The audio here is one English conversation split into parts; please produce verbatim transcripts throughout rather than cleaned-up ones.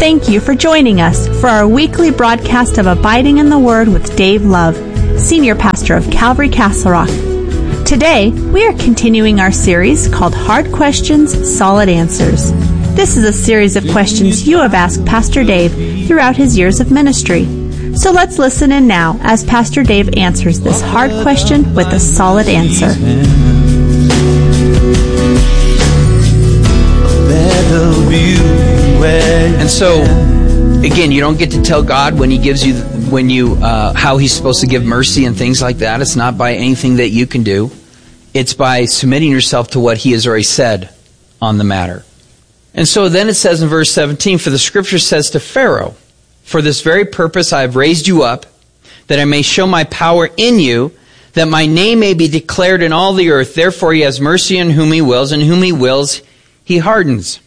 Thank you for joining us for our weekly broadcast of Abiding in the Word with Dave Love, Senior Pastor of Calvary Castle Rock. Today, we are continuing our series called Hard Questions, Solid Answers. This is a series of questions you have asked Pastor Dave throughout his years of ministry. So let's listen in now as Pastor Dave answers this hard question with a solid answer. And so, again, you don't get to tell God when He gives you, when you, uh, how He's supposed to give mercy and things like that. It's not by anything that you can do. It's by submitting yourself to what He has already said on the matter. And so then it says in verse seventeen, for the Scripture says to Pharaoh, for this very purpose I have raised you up, that I may show my power in you, that my name may be declared in all the earth. Therefore He has mercy on whom He wills, and whom He wills He hardens.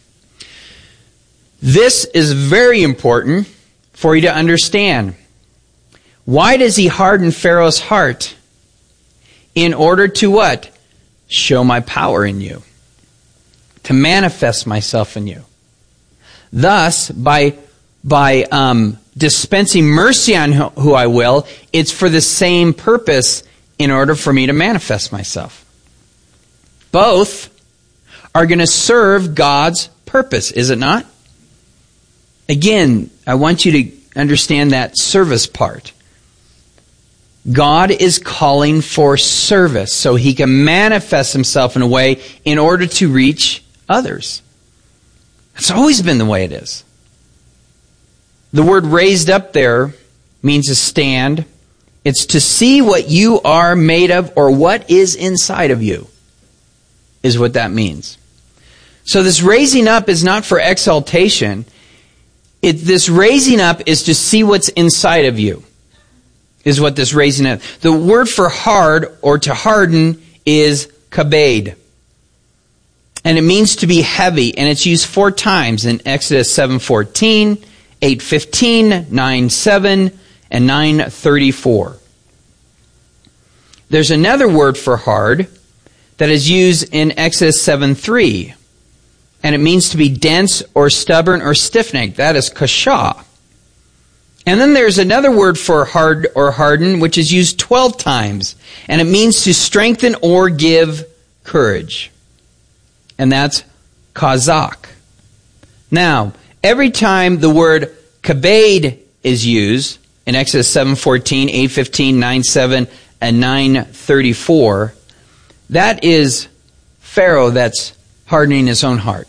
This is very important for you to understand. Why does He harden Pharaoh's heart? In order to what? Show my power in you. To manifest myself in you. Thus, by, by um, dispensing mercy on who I will, it's for the same purpose in order for me to manifest myself. Both are going to serve God's purpose, is it not? Again, I want you to understand that service part. God is calling for service so He can manifest Himself in a way in order to reach others. It's always been the way it is. The word raised up there means to stand. It's to see what you are made of or what is inside of you, is what that means. So this raising up is not for exaltation. It, this raising up is to see what's inside of you, is what this raising up. The word for hard or to harden is kabed. And it means to be heavy, and it's used four times in Exodus seven fourteen, eight fifteen, nine seven, and nine thirty-four. There's another word for hard that is used in Exodus seven three. And it means to be dense or stubborn or stiff-necked. That is kashah. And then there's another word for hard or harden, which is used twelve times. And it means to strengthen or give courage. And that's kazak. Now, every time the word kabed is used, in Exodus seven fourteen, eight fifteen, nine seven, and nine thirty-four, that is Pharaoh that's hardening his own heart.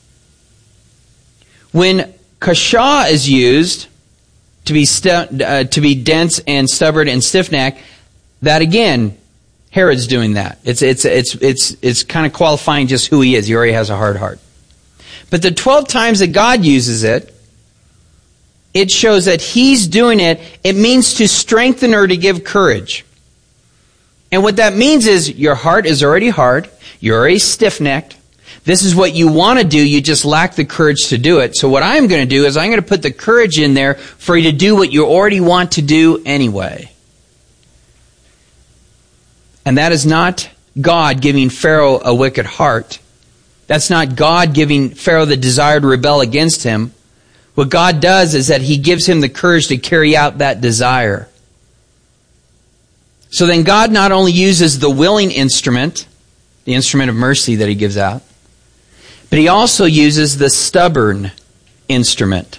When kashah is used to be stu- uh, to be dense and stubborn and stiff-necked, that again, Herod's doing that. It's it's it's it's it's kind of qualifying just who he is. He already has a hard heart. But the twelve times that God uses it, it shows that He's doing it. It means to strengthen or to give courage. And what that means is your heart is already hard. You're already stiff-necked. This is what you want to do, you just lack the courage to do it. So what I'm going to do is I'm going to put the courage in there for you to do what you already want to do anyway. And that is not God giving Pharaoh a wicked heart. That's not God giving Pharaoh the desire to rebel against him. What God does is that He gives him the courage to carry out that desire. So then God not only uses the willing instrument, the instrument of mercy that He gives out, but He also uses the stubborn instrument.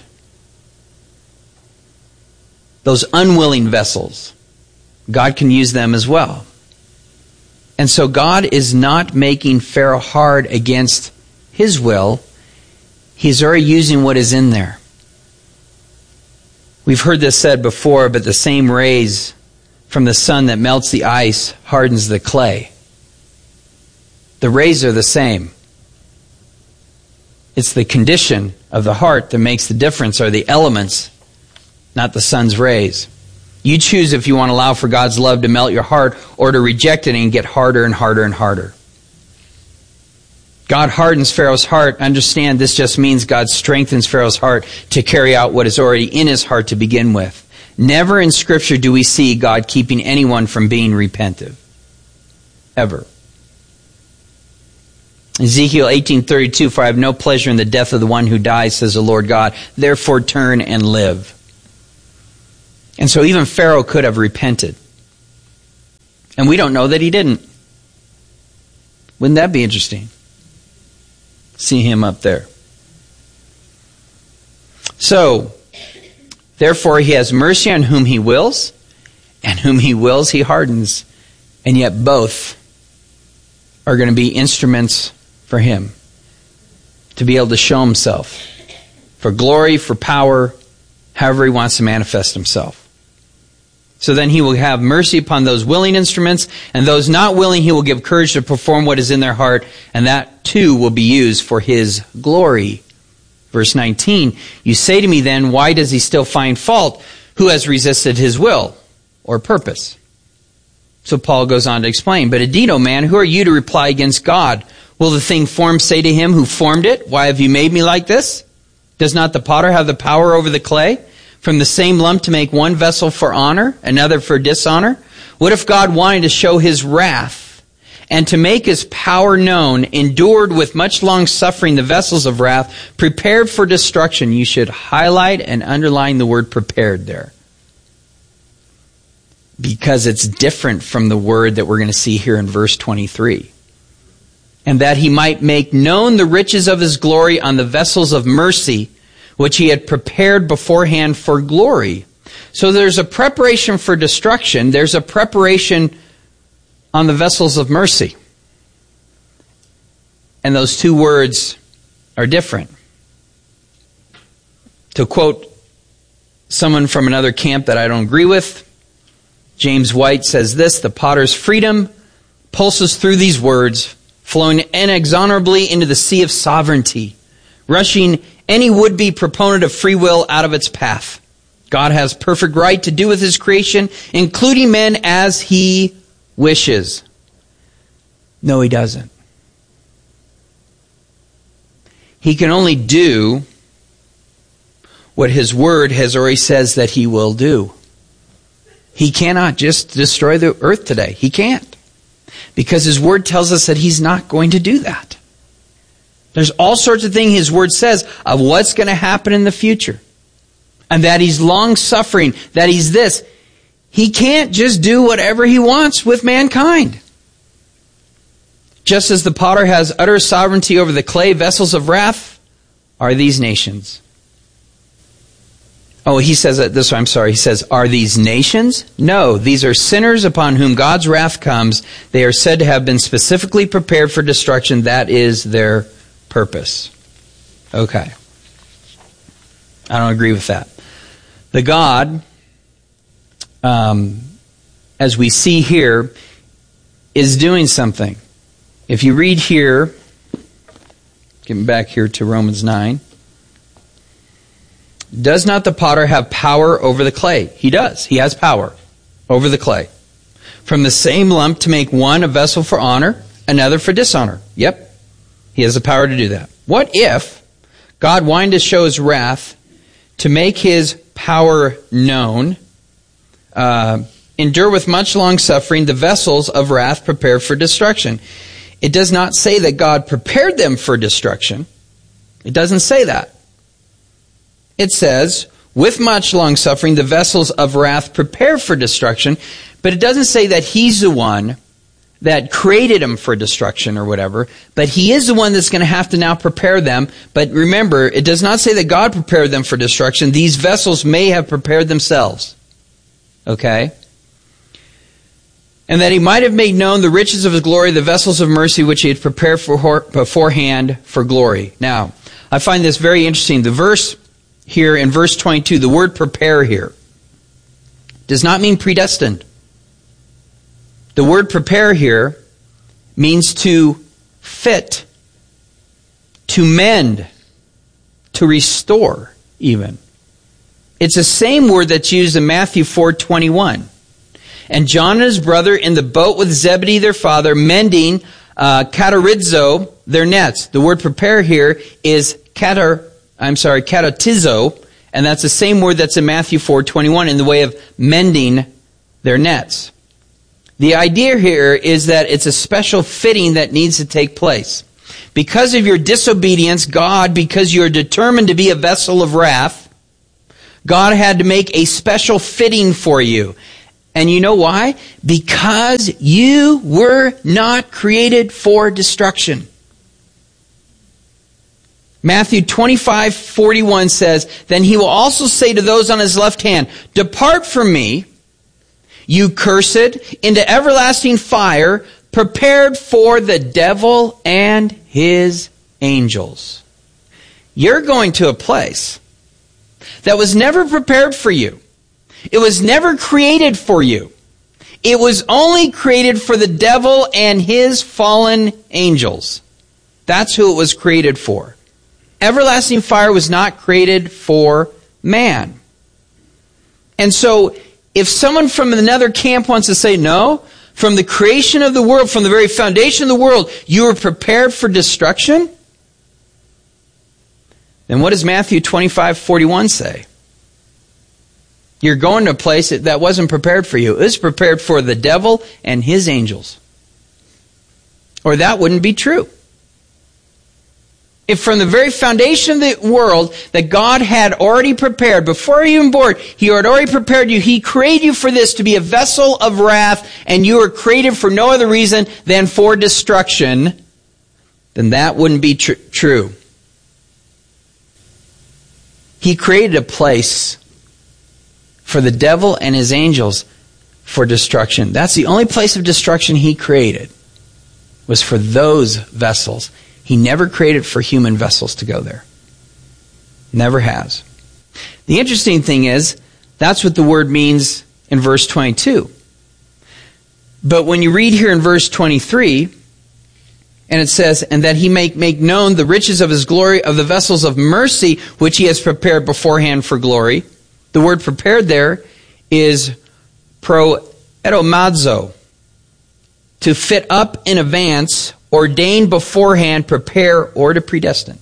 Those unwilling vessels. God can use them as well. And so God is not making Pharaoh hard against His will. He's already using what is in there. We've heard this said before, but the same rays from the sun that melts the ice hardens the clay. The rays are the same. It's the condition of the heart that makes the difference, or the elements, not the sun's rays. You choose if you want to allow for God's love to melt your heart or to reject it and get harder and harder and harder. God hardens Pharaoh's heart. Understand, this just means God strengthens Pharaoh's heart to carry out what is already in his heart to begin with. Never in Scripture do we see God keeping anyone from being repentive. Ever. Ezekiel eighteen thirty-two, for I have no pleasure in the death of the one who dies, says the Lord God. Therefore turn and live. And so even Pharaoh could have repented. And we don't know that he didn't. Wouldn't that be interesting? See him up there. So, therefore he has mercy on whom he wills, and whom he wills he hardens. And yet both are going to be instruments for him to be able to show himself for glory, for power, however he wants to manifest himself. So then he will have mercy upon those willing instruments, and those not willing he will give courage to perform what is in their heart, and that too will be used for his glory. Verse nineteen, you say to me then, why does he still find fault? Who has resisted his will or purpose? So Paul goes on to explain, but indeed, O man, who are you to reply against God? Will the thing formed say to him who formed it, why have you made me like this? Does not the potter have the power over the clay? From the same lump to make one vessel for honor, another for dishonor? What if God wanted to show his wrath and to make his power known, endured with much long suffering the vessels of wrath, prepared for destruction? You should highlight and underline the word prepared there, because it's different from the word that we're going to see here in verse twenty-three. And that he might make known the riches of his glory on the vessels of mercy, which he had prepared beforehand for glory. So there's a preparation for destruction. There's a preparation on the vessels of mercy. And those two words are different. To quote someone from another camp that I don't agree with, James White says this, the potter's freedom pulses through these words, flowing inexorably into the sea of sovereignty, rushing any would-be proponent of free will out of its path. God has perfect right to do with his creation, including men, as he wishes. No, he doesn't. He can only do what his word has already says that he will do. He cannot just destroy the earth today. He can't. Because his word tells us that he's not going to do that. There's all sorts of things his word says of what's going to happen in the future. And that he's long-suffering, that he's this. He can't just do whatever he wants with mankind. Just as the potter has utter sovereignty over the clay vessels of wrath, are these nations. Oh, he says that this, I'm sorry, he says, are these nations? No, these are sinners upon whom God's wrath comes. They are said to have been specifically prepared for destruction. That is their purpose. Okay. I don't agree with that. The God, um, as we see here, is doing something. If you read here, getting back here to Romans nine, does not the potter have power over the clay? He does. He has power over the clay. From the same lump to make one a vessel for honor, another for dishonor. Yep. He has the power to do that. What if God wanted to show his wrath to make his power known, uh, endure with much long suffering the vessels of wrath prepared for destruction? It does not say that God prepared them for destruction. It doesn't say that. It says, with much long suffering, the vessels of wrath prepared for destruction. But it doesn't say that he's the one that created them for destruction or whatever. But he is the one that's going to have to now prepare them. But remember, it does not say that God prepared them for destruction. These vessels may have prepared themselves. Okay? And that he might have made known the riches of his glory, the vessels of mercy which he had prepared for beforehand for glory. Now, I find this very interesting. The verse here in verse twenty-two, the word prepare here does not mean predestined. The word prepare here means to fit, to mend, to restore even. It's the same word that's used in Matthew four twenty-one. And John and his brother in the boat with Zebedee their father, mending uh, katarizo, their nets. The word prepare here is katar, I'm sorry, katatizo, and that's the same word that's in Matthew four twenty-one in the way of mending their nets. The idea here is that it's a special fitting that needs to take place. Because of your disobedience, God, because you're determined to be a vessel of wrath, God had to make a special fitting for you. And you know why? Because you were not created for destruction. Matthew twenty-five forty-one says, "Then he will also say to those on his left hand, 'Depart from me, you cursed, into everlasting fire, prepared for the devil and his angels.'" You're going to a place that was never prepared for you. It was never created for you. It was only created for the devil and his fallen angels. That's who it was created for. Everlasting fire was not created for man. And so, if someone from another camp wants to say, no, from the creation of the world, from the very foundation of the world, you were prepared for destruction, then what does Matthew twenty-five forty-one say? You're going to a place that wasn't prepared for you. It was prepared for the devil and his angels. Or that wouldn't be true. If from the very foundation of the world that God had already prepared, before you were born, He had already prepared you, He created you for this, to be a vessel of wrath, and you were created for no other reason than for destruction, then that wouldn't be tr- true. He created a place for the devil and his angels for destruction. That's the only place of destruction He created, was for those vessels. He never created for human vessels to go there. Never has. The interesting thing is, that's what the word means in verse twenty-two. But when you read here in verse twenty-three, and it says, "And that He may make known the riches of His glory of the vessels of mercy, which He has prepared beforehand for glory." The word prepared there is proetomazo, to fit up in advance, ordain beforehand, prepare, or to predestine.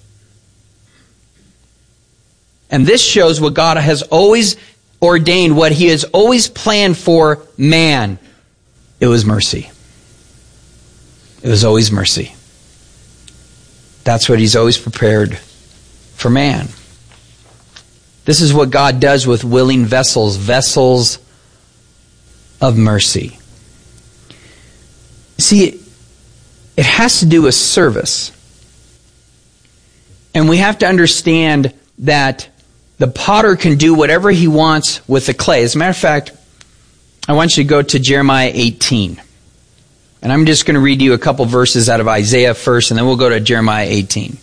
And this shows what God has always ordained, what He has always planned for man. It was mercy. It was always mercy. That's what He's always prepared for man. This is what God does with willing vessels, vessels of mercy. See, it has to do with service. And we have to understand that the potter can do whatever he wants with the clay. As a matter of fact, I want you to go to Jeremiah eighteen. And I'm just going to read you a couple verses out of Isaiah first, and then we'll go to Jeremiah eighteen.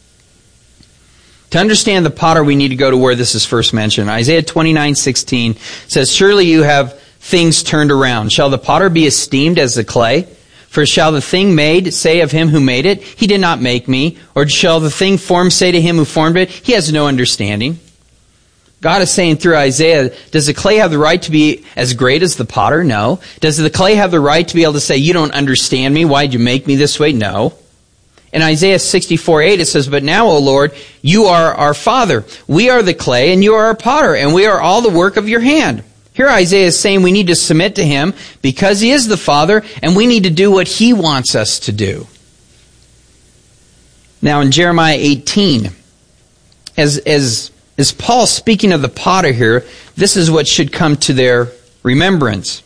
To understand the potter, we need to go to where this is first mentioned. Isaiah twenty-nine sixteen says, "Surely you have things turned around. Shall the potter be esteemed as the clay? For shall the thing made say of him who made it, He did not make me? Or shall the thing formed say to him who formed it, He has no understanding?" God is saying through Isaiah, does the clay have the right to be as great as the potter? No. Does the clay have the right to be able to say, "You don't understand me. Why did you make me this way?" No. In Isaiah sixty-four eight it says, "But now, O Lord, you are our Father. We are the clay, and you are our potter, and we are all the work of your hand." Here Isaiah is saying we need to submit to Him because He is the Father, and we need to do what He wants us to do. Now in Jeremiah eighteen, as, as, as Paul speaking of the potter here, this is what should come to their remembrance.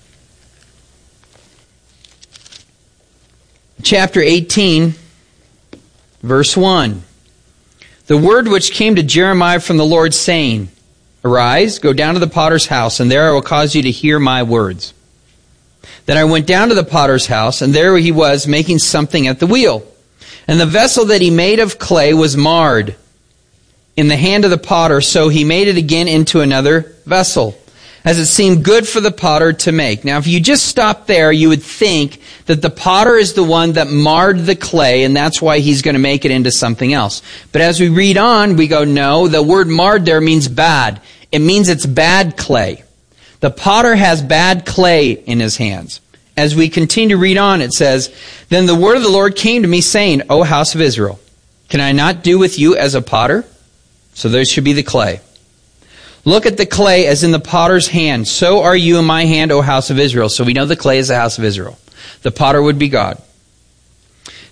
Chapter eighteen, verse one. "The word which came to Jeremiah from the Lord, saying, Arise, go down to the potter's house, and there I will cause you to hear my words. Then I went down to the potter's house, and there he was making something at the wheel. And the vessel that he made of clay was marred in the hand of the potter, so he made it again into another vessel, as it seemed good for the potter to make." Now, if you just stop there, you would think that the potter is the one that marred the clay, and that's why he's going to make it into something else. But as we read on, we go, no, the word marred there means bad. It means it's bad clay. The potter has bad clay in his hands. As we continue to read on, it says, "Then the word of the Lord came to me, saying, O house of Israel, can I not do with you as a potter?" So there should be the clay. "Look at the clay as in the potter's hand. So are you in my hand, O house of Israel." So we know the clay is the house of Israel. The potter would be God.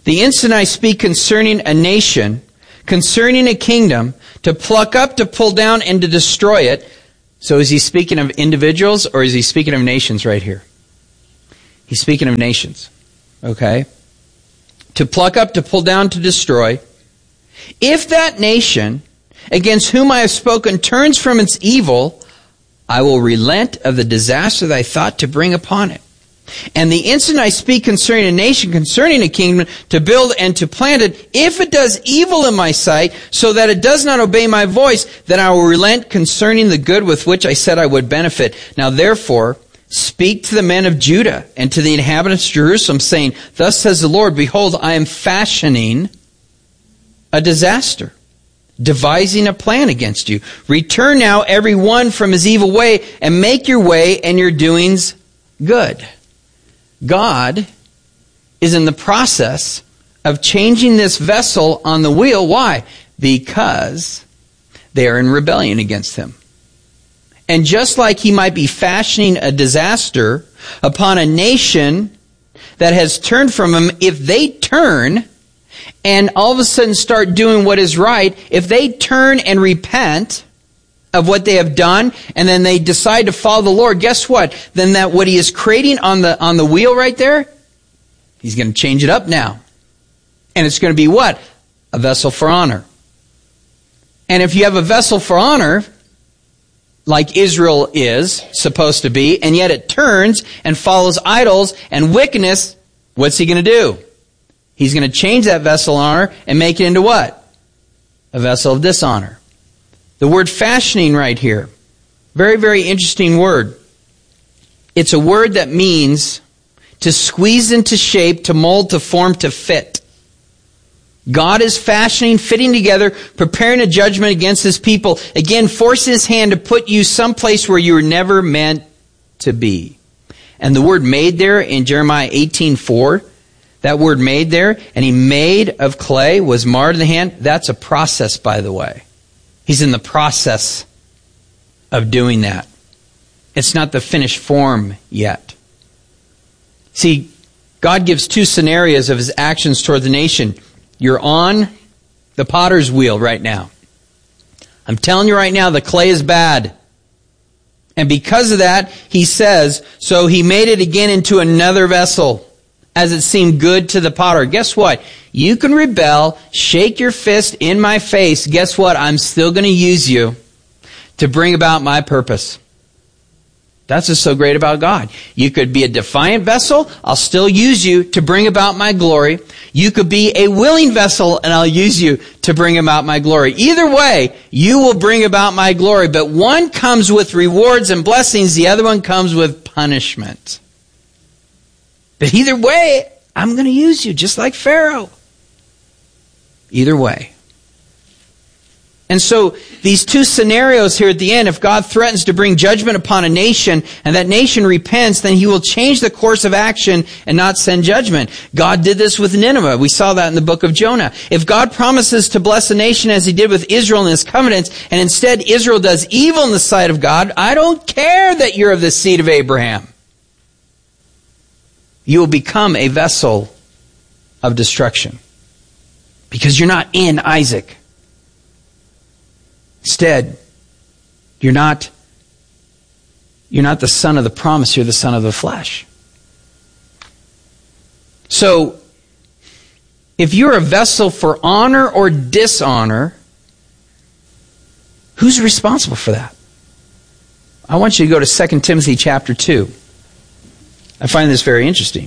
The instant I speak concerning a nation, concerning a kingdom, to pluck up, to pull down, and to destroy it. So is he speaking of individuals, or is he speaking of nations right here? He's speaking of nations. Okay? To pluck up, to pull down, to destroy. If that nation, against whom I have spoken, turns from its evil, I will relent of the disaster that I thought to bring upon it. And the instant I speak concerning a nation, concerning a kingdom, to build and to plant it, if it does evil in my sight, so that it does not obey my voice, then I will relent concerning the good with which I said I would benefit. Now therefore, speak to the men of Judah and to the inhabitants of Jerusalem, saying, Thus says the Lord, Behold, I am fashioning a disaster, devising a plan against you. Return now every one from his evil way, and make your way and your doings good. God is in the process of changing this vessel on the wheel. Why? Because they are in rebellion against him. And just like he might be fashioning a disaster upon a nation that has turned from him, if they turn and all of a sudden start doing what is right, if they turn and repent of what they have done, and then they decide to follow the Lord, guess what? Then that what he is creating on the on the wheel right there, he's going to change it up now. And it's going to be what? A vessel for honor. And if you have a vessel for honor, like Israel is supposed to be, and yet it turns and follows idols and wickedness, what's he going to do? He's going to change that vessel of honor and make it into what? A vessel of dishonor. The word fashioning right here, very, very interesting word. It's a word that means to squeeze into shape, to mold, to form, to fit. God is fashioning, fitting together, preparing a judgment against his people. Again, forcing his hand to put you someplace where you were never meant to be. And the word made there in Jeremiah eighteen four, that word made there, and he made of clay, was marred in the hand. That's a process, by the way. He's in the process of doing that. It's not the finished form yet. See, God gives two scenarios of his actions toward the nation. You're on the potter's wheel right now. I'm telling you right now, the clay is bad. And because of that, he says, so he made it again into another vessel, as it seemed good to the potter. Guess what? You can rebel, shake your fist in my face. Guess what? I'm still going to use you to bring about my purpose. That's what's so great about God. You could be a defiant vessel. I'll still use you to bring about my glory. You could be a willing vessel, and I'll use you to bring about my glory. Either way, you will bring about my glory. But one comes with rewards and blessings. The other one comes with punishment. But either way, I'm going to use you just like Pharaoh. Either way. And so these two scenarios here at the end, if God threatens to bring judgment upon a nation and that nation repents, then he will change the course of action and not send judgment. God did this with Nineveh. We saw that in the book of Jonah. If God promises to bless a nation as he did with Israel in his covenants, and instead Israel does evil in the sight of God, I don't care that you're of the seed of Abraham. You will become a vessel of destruction because you're not in Isaac. Instead, you're not, you're not the son of the promise, you're the son of the flesh. So, if you're a vessel for honor or dishonor, who's responsible for that? I want you to go to Second Timothy chapter two. I find this very interesting.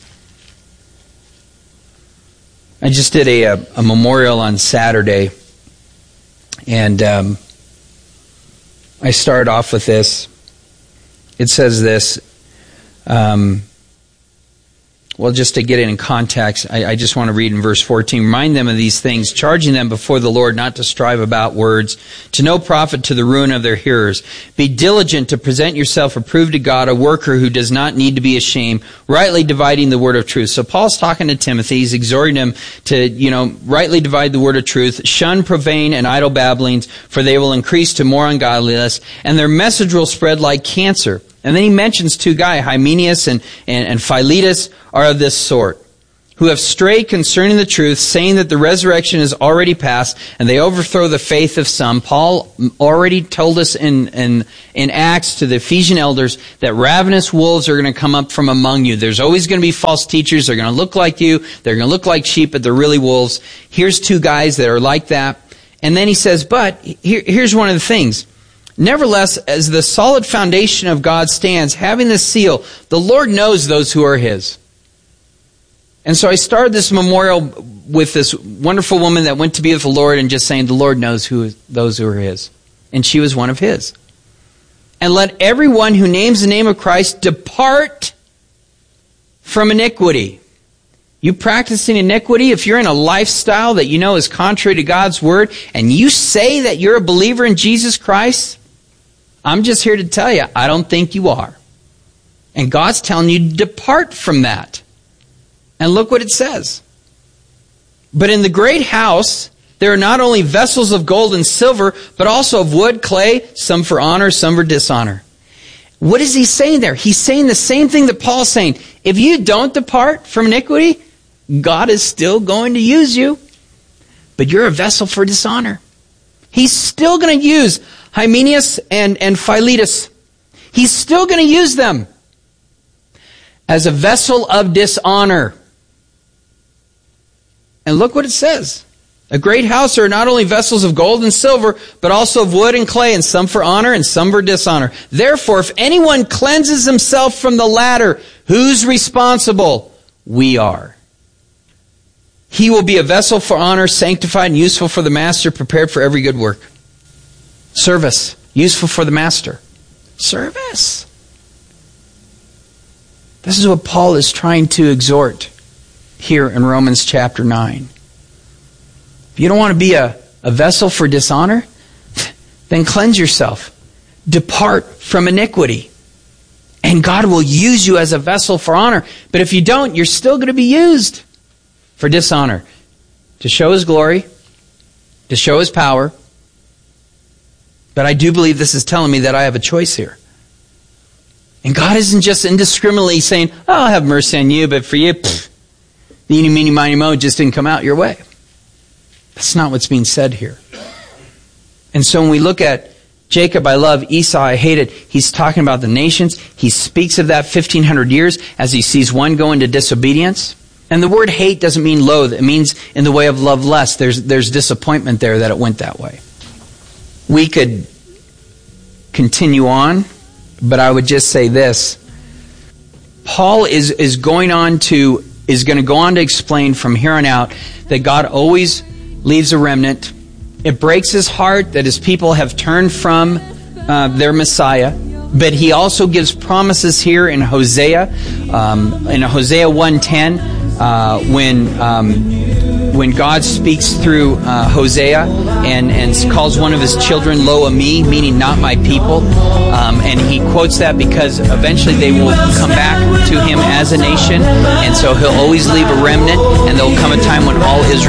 I just did a, a, a memorial on Saturday. And um, I start off with this. It says this. Um, well, just to get it in context, I, I just want to read in verse fourteen. Remind them of these things, charging them before the Lord not to strive about words, to no profit to the ruin of their hearers. Be diligent to present yourself approved to God, a worker who does not need to be ashamed, rightly dividing the word of truth. So Paul's talking to Timothy. He's exhorting him to, you know, rightly divide the word of truth. Shun profane and idle babblings, for they will increase to more ungodliness, and their message will spread like cancer. And then he mentions two guys, Hymenaeus and, and, and Philetus, are of this sort, who have strayed concerning the truth, saying that the resurrection is already past, and they overthrow the faith of some. Paul already told us in, in, in Acts to the Ephesian elders that ravenous wolves are going to come up from among you. There's always going to be false teachers. They're going to look like you. They're going to look like sheep, but they're really wolves. Here's two guys that are like that. And then he says, but here, here's one of the things. Nevertheless, as the solid foundation of God stands, having the seal, the Lord knows those who are His. And so I started this memorial with this wonderful woman that went to be with the Lord and just saying, the Lord knows who those who are His. And she was one of His. And let everyone who names the name of Christ depart from iniquity. You practicing iniquity, if you're in a lifestyle that you know is contrary to God's Word, and you say that you're a believer in Jesus Christ, I'm just here to tell you, I don't think you are. And God's telling you to depart from that. And look what it says. But in the great house, there are not only vessels of gold and silver, but also of wood, clay, some for honor, some for dishonor. What is he saying there? He's saying the same thing that Paul's saying. If you don't depart from iniquity, God is still going to use you. But you're a vessel for dishonor. He's still going to use Hymenaeus and, and Philetus. He's still going to use them as a vessel of dishonor. And look what it says. A great house are not only vessels of gold and silver, but also of wood and clay, and some for honor and some for dishonor. Therefore, if anyone cleanses himself from the latter, who's responsible? We are. He will be a vessel for honor, sanctified and useful for the master, prepared for every good work. Service, useful for the master. Service. This is what Paul is trying to exhort here in Romans chapter nine. If you don't want to be a, a vessel for dishonor, then cleanse yourself. Depart from iniquity. And God will use you as a vessel for honor. But if you don't, you're still going to be used for dishonor. To show His glory. To show His power. But I do believe this is telling me that I have a choice here. And God isn't just indiscriminately saying, oh, I'll have mercy on you, but for you, pfft, the eeny, meeny, miny, mo just didn't come out your way. That's not what's being said here. And so when we look at Jacob I love, Esau I hated, he's talking about the nations. He speaks of that fifteen hundred years as he sees one go into disobedience. And the word hate doesn't mean loathe. It means in the way of love less. There's, there's disappointment there that it went that way. We could continue on, but I would just say this. Paul is, is going on to is going to go on to explain from here on out that God always leaves a remnant. It breaks his heart that his people have turned from uh, their Messiah. But he also gives promises here in Hosea, um, in Hosea one ten, uh, when um, when God speaks through uh, Hosea and, and calls one of his children Lo Ami, meaning not my people. Um, and he quotes that because eventually they will come back to him as a nation. And so he'll always leave a remnant, and there will come a time when all Israel